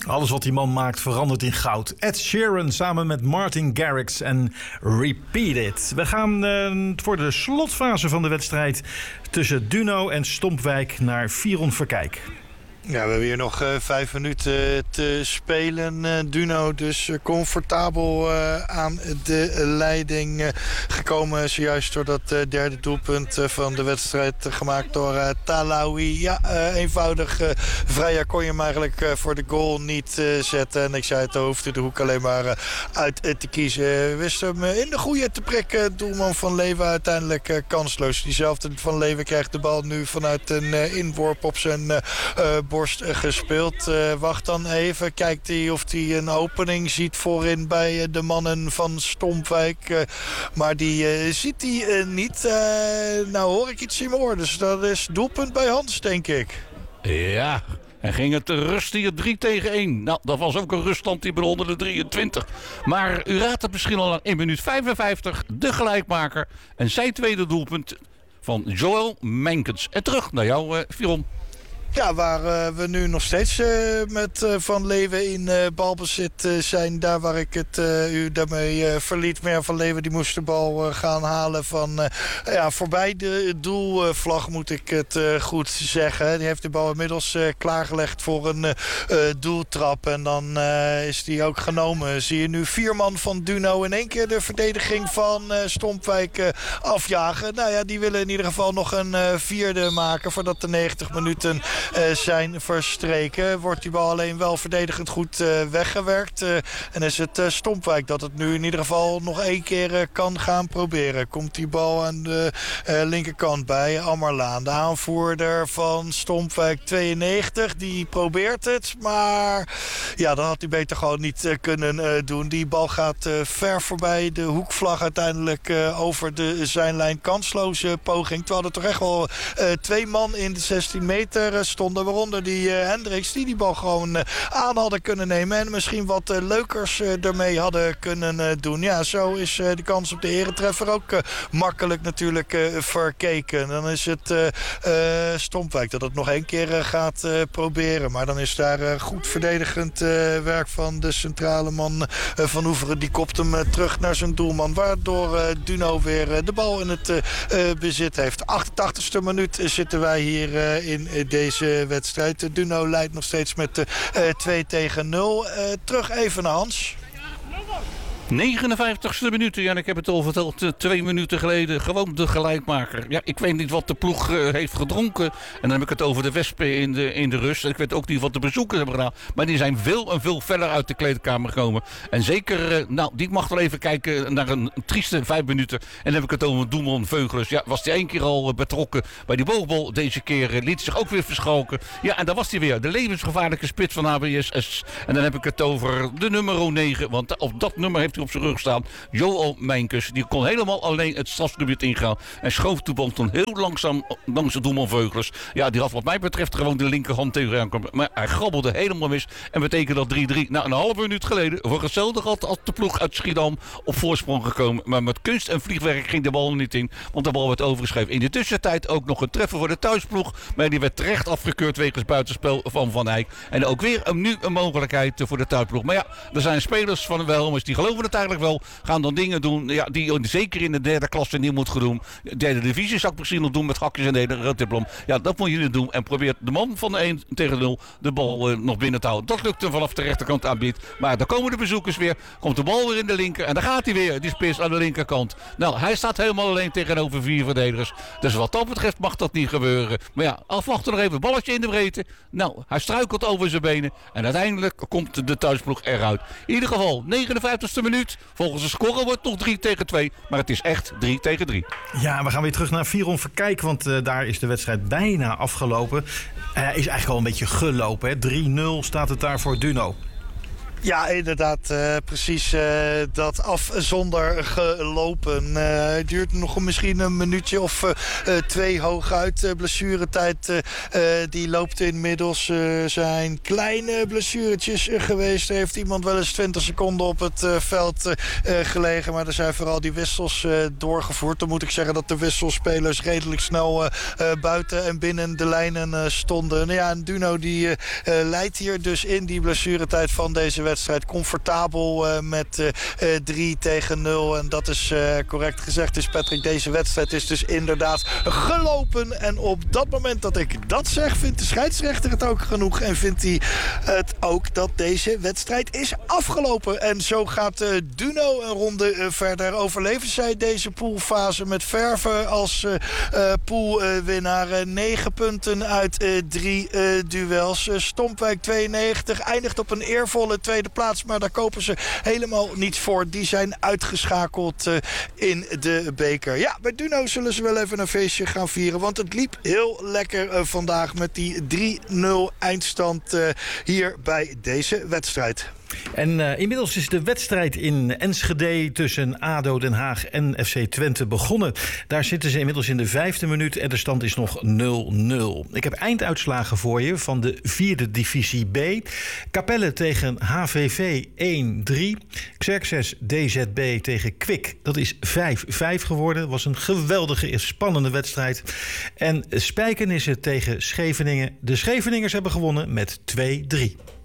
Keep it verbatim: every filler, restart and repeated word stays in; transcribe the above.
Alles wat die man maakt verandert in goud. Ed Sheeran samen met Martin Garrix en Repeat It. We gaan uh, voor de slotfase van de wedstrijd tussen Duno en Stompwijk naar Viron Verkijk. Ja, we hebben hier nog uh, vijf minuten te spelen. Uh, Duno dus uh, comfortabel uh, aan de leiding uh, gekomen. Zojuist door dat uh, derde doelpunt uh, van de wedstrijd uh, gemaakt door uh, Talawi. Ja, uh, eenvoudig. Uh, Vrijer kon je hem eigenlijk uh, voor de goal niet uh, zetten. En ik zei het, hoefde de hoek alleen maar uh, uit uh, te kiezen. Uh, wist hem uh, in de goede te prikken. Doelman Van Leeuwen uiteindelijk uh, kansloos. Diezelfde Van Leeuwen krijgt de bal nu vanuit een uh, inworp op zijn uh, uh, borst gespeeld. Uh, wacht dan even. Kijkt hij of hij een opening ziet voorin bij uh, de mannen van Stompwijk. Uh, maar die uh, ziet hij uh, niet. Uh, nou hoor ik iets in mijn oor. Dus dat is doelpunt bij Hans, denk ik. Ja, en ging het de rust hier drie tegen één. Nou, dat was ook een ruststand die bij de honderddrieëntwintig. Maar u raadt het misschien al aan één minuut vijfenvijftig. De gelijkmaker. En zijn tweede doelpunt van Joël Menkens. En terug naar jou, uh, Viron. Ja, waar uh, we nu nog steeds uh, met uh, Van Leeuwen in uh, balbezit uh, zijn. Daar waar ik het uh, u daarmee uh, verliet. Maar Van Leeuwen die moest de bal uh, gaan halen van uh, ja, voorbij de doelvlag, moet ik het uh, goed zeggen. Die heeft de bal inmiddels uh, klaargelegd voor een uh, doeltrap. En dan uh, is die ook genomen. Zie je nu vier man van Duno in één keer de verdediging van uh, Stompwijk uh, afjagen. Nou ja, die willen in ieder geval nog een uh, vierde maken voordat de negentig minuten Uh, zijn verstreken. Wordt die bal alleen wel verdedigend goed uh, weggewerkt. Uh, en is het uh, Stompwijk dat het nu in ieder geval nog één keer uh, kan gaan proberen. Komt die bal aan de uh, linkerkant bij Ammerlaan. De aanvoerder van Stompwijk tweeënnegentig. Die probeert het. Maar ja, dat had hij beter gewoon niet uh, kunnen uh, doen. Die bal gaat uh, ver voorbij de hoekvlag uiteindelijk uh, over de zijnlijn. Kansloze poging. Terwijl er toch echt wel uh, twee man in de zestien meter stonden, waaronder die uh, Hendricks, die die bal gewoon uh, aan hadden kunnen nemen en misschien wat uh, leukers uh, ermee hadden kunnen uh, doen. Ja, zo is uh, de kans op de eretreffer ook uh, makkelijk natuurlijk uh, verkeken. Dan is het uh, uh, Stompwijk dat het nog één keer uh, gaat uh, proberen, maar dan is daar uh, goed verdedigend uh, werk van de centrale man uh, Van Oeveren. Die kopt hem uh, terug naar zijn doelman, waardoor uh, Duno weer uh, de bal in het uh, uh, bezit heeft. achtentachtigste minuut zitten wij hier uh, in uh, deze wedstrijd. Duno leidt nog steeds met uh, twee tegen nul. Uh, terug even naar Hans. negenenvijftigste minuut. Ja, en ik heb het al verteld, uh, twee minuten geleden. Gewoon de gelijkmaker. Ja, ik weet niet wat de ploeg uh, heeft gedronken. En dan heb ik het over de Wespen in de, in de rust. Ik weet ook niet wat de bezoekers hebben gedaan. Maar die zijn veel en veel verder uit de kleedkamer gekomen. En zeker, uh, nou, die mag wel even kijken naar een, een trieste vijf minuten. En dan heb ik het over doelman Veugelus. Ja, was die één keer al uh, betrokken bij die boogbal. Deze keer uh, liet zich ook weer verschalken. Ja, en daar was hij weer. De levensgevaarlijke spits van H B S S. En dan heb ik het over de nummer negen. Want op dat nummer heeft op zijn rug staan. Joël Menkens, die kon helemaal alleen het strafgebied ingaan. En schoof de bal toen heel langzaam langs de doelman Veugelers. Ja, die had wat mij betreft gewoon de linkerhand tegen aankomen. Maar hij grabbelde helemaal mis. En betekent dat drie drie. Nou, een halve minuut geleden, voor hetzelfde had als de ploeg uit Schiedam op voorsprong gekomen. Maar met kunst en vliegwerk ging de bal er niet in. Want de bal werd overgeschreven. In de tussentijd ook nog een treffer voor de thuisploeg. Maar die werd terecht afgekeurd wegens buitenspel van Van Eyck. En ook weer een, nu een mogelijkheid voor de thuisploeg. Maar ja, er zijn spelers van de Wilhelmus die geloven het eigenlijk wel. Gaan dan dingen doen ja, die zeker in de derde klasse niet moet gaan doen. De derde divisie zou ik misschien nog doen met Gakjes en Nederland. Ja, dat moet je niet doen. En probeert de man van de één tegen nul de bal uh, nog binnen te houden. Dat lukt hem vanaf de rechterkant aanbiedt. Maar dan komen de bezoekers weer. Komt de bal weer in de linker. En dan gaat hij weer. Die spits aan de linkerkant. Nou, hij staat helemaal alleen tegenover vier verdedigers. Dus wat dat betreft mag dat niet gebeuren. Maar ja, afwachten nog even. Balletje in de breedte. Nou, hij struikelt over zijn benen. En uiteindelijk komt de thuisploeg eruit. In ieder geval, negenenvijftigste minuut. Volgens de score wordt het nog drie tegen twee. Maar het is echt drie tegen drie. Ja, we gaan weer terug naar Viron Verkijk. Want uh, daar is de wedstrijd bijna afgelopen. Hij uh, is eigenlijk al een beetje gelopen. Hè? drie nul staat het daar voor Duno. Ja, inderdaad. Uh, precies uh, dat af zonder gelopen. Uh, het duurt nog misschien een minuutje of uh, twee hooguit. Uh, blessuretijd uh, uh, die loopt inmiddels. Uh, zijn kleine blessuretjes uh, geweest. Er heeft iemand wel eens twintig seconden op het uh, veld uh, gelegen. Maar er zijn vooral die wissels uh, doorgevoerd. Dan moet ik zeggen dat de wisselspelers redelijk snel uh, uh, buiten en binnen de lijnen uh, stonden. Nou ja, en Duno die uh, uh, leidt hier dus in die blessuretijd van deze wedstrijd comfortabel uh, met uh, drie tegen nul. En dat is uh, correct gezegd. Dus Patrick, deze wedstrijd is dus inderdaad gelopen. En op dat moment dat ik dat zeg, vindt de scheidsrechter het ook genoeg. En vindt hij het ook dat deze wedstrijd is afgelopen. En zo gaat uh, Duno een ronde uh, verder. Overleven zij deze poolfase met verve als uh, uh, poolwinnaar. Uh, negen punten uit uh, drie uh, duels. Uh, Stompwijk tweeënnegentig eindigt op een eervolle tweede plaats. Maar daar kopen ze helemaal niets voor. Die zijn uitgeschakeld uh, in de beker. Ja, bij Duno zullen ze wel even een feestje gaan vieren. Want het liep heel lekker uh, vandaag met die drie nul eindstand uh, hier bij deze wedstrijd. En uh, inmiddels is de wedstrijd in Enschede tussen A D O Den Haag en F C Twente begonnen. Daar zitten ze inmiddels in de vijfde minuut en de stand is nog nul nul. Ik heb einduitslagen voor je van de vierde divisie B. Capelle tegen H V V één drie. Xerxes D Z B tegen Kwik. Dat is vijf vijf geworden. Dat was een geweldige, spannende wedstrijd. En Spijkenissen tegen Scheveningen. De Scheveningers hebben gewonnen met twee drie.